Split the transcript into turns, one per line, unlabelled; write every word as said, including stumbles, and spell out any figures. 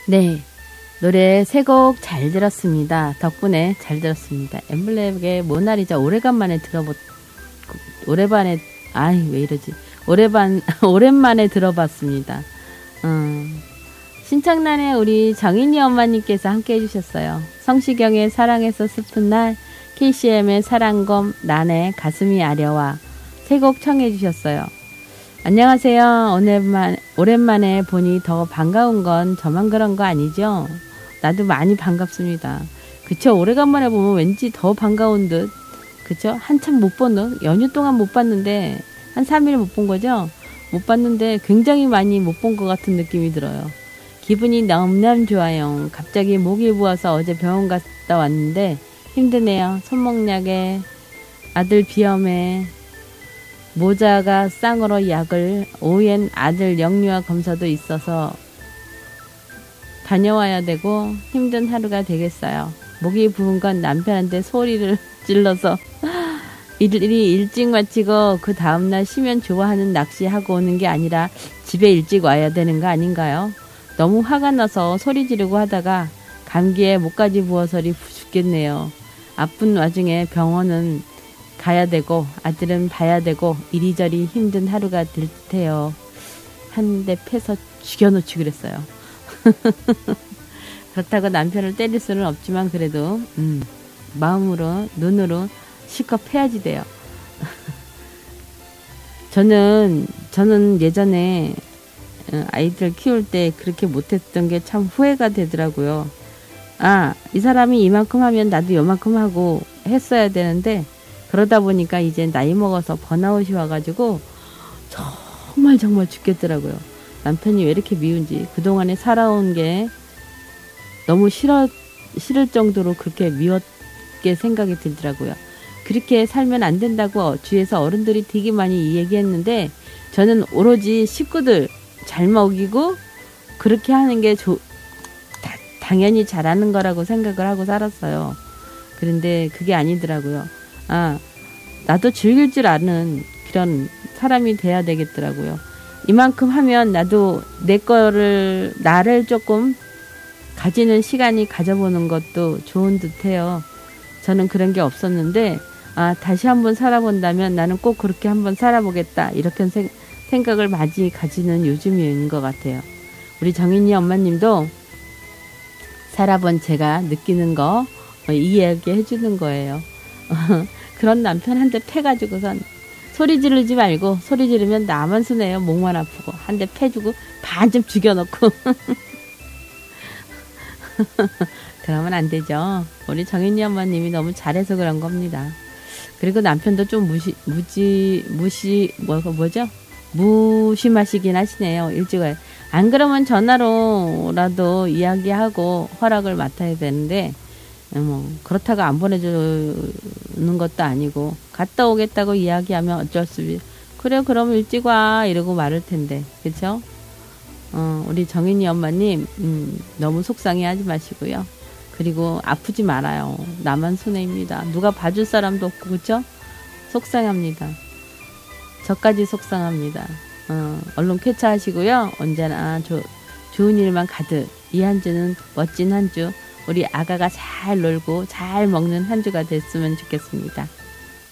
네, 노래 세 곡 잘 들었습니다. 덕분에 잘 들었습니다. 엠블랙의 모나리자 오래간만에 들어보, 오래반에, 아이, 왜 이러지? 오래반, 오랜만에 들어봤습니다. 어, 신청란에 우리 정인이 엄마님께서 함께 해주셨어요. 성시경의 사랑해서 슬픈 날, 케이씨엠의 사랑검, 난의 가슴이 아려와 세 곡 청해 주셨어요. 안녕하세요. 오랜만, 오랜만에 보니 더 반가운 건 저만 그런 거 아니죠? 나도 많이 반갑습니다. 그쵸? 오래간만에 보면 왠지 더 반가운 듯. 그쵸? 한참 못 본 듯. 연휴 동안 못 봤는데 한 삼 일 못 본 거죠? 못 봤는데 굉장히 많이 못 본 것 같은 느낌이 들어요. 기분이 너무너무 좋아요. 갑자기 목이 부어서 어제 병원 갔다 왔는데 힘드네요. 손목약에 아들 비염에 모자가 쌍으로 약을, 오후엔 아들 영유아 검사도 있어서 다녀와야 되고 힘든 하루가 되겠어요. 목이 부은 건 남편한테 소리를 질러서 일이 일찍 마치고 그 다음날 쉬면 좋아하는 낚시하고 오는 게 아니라 집에 일찍 와야 되는 거 아닌가요? 너무 화가 나서 소리 지르고 하다가 감기에 목까지 부어서 죽겠네요. 아픈 와중에 병원은 가야 되고 아들은 봐야 되고 이리저리 힘든 하루가 될 듯해요. 한 대 패서 죽여놓지 그랬어요. 그렇다고 남편을 때릴 수는 없지만 그래도 음, 마음으로 눈으로 실컷 패야지 돼요. 저는 저는 예전에 아이들 키울 때 그렇게 못했던 게 참 후회가 되더라고요. 아, 이 사람이 이만큼 하면 나도 요만큼 하고 했어야 되는데 그러다 보니까 이제 나이 먹어서 번아웃이 와가지고 정말 정말 죽겠더라고요. 남편이 왜 이렇게 미운지 그동안에 살아온 게 너무 싫어, 싫을 정도로 그렇게 미웠게 생각이 들더라고요. 그렇게 살면 안 된다고 주위에서 어른들이 되게 많이 얘기했는데 저는 오로지 식구들 잘 먹이고 그렇게 하는 게 조, 다, 당연히 잘하는 거라고 생각을 하고 살았어요. 그런데 그게 아니더라고요. 아, 나도 즐길 줄 아는 그런 사람이 돼야 되겠더라고요. 이만큼 하면 나도 내 거를, 나를 조금 가지는 시간이 가져보는 것도 좋은 듯해요. 저는 그런 게 없었는데, 아, 다시 한번 살아본다면 나는 꼭 그렇게 한번 살아보겠다. 이렇게 생, 생각을 많이 가지는 요즘인 것 같아요. 우리 정인이 엄마님도 살아본 제가 느끼는 거 이야기 해주는 거예요. 그런 남편한테 패가지고선 소리 지르지 말고 소리 지르면 나만 순해요. 목만 아프고 한 대 패주고 반쯤 죽여놓고 그러면 안 되죠. 우리 정인이 엄마님이 너무 잘해서 그런 겁니다. 그리고 남편도 좀 무시 무지 무시 뭐 뭐죠? 무심하시긴 하시네요. 일찍 와요. 안 그러면 전화로라도 이야기하고 허락을 맡아야 되는데 뭐 그렇다고 안 보내주는 것도 아니고 갔다 오겠다고 이야기하면 어쩔 수 없이 그래 그럼 일찍 와 이러고 말할 텐데 그쵸? 어, 우리 정인이 엄마님 음, 너무 속상해하지 마시고요. 그리고 아프지 말아요. 나만 손해입니다. 누가 봐줄 사람도 없고 그쵸? 속상합니다. 저까지 속상합니다. 어, 얼른 쾌차하시고요. 언제나 조, 좋은 일만 가득 이 한 주는 멋진 한 주 우리 아가가 잘 놀고 잘 먹는 한 주가 됐으면 좋겠습니다.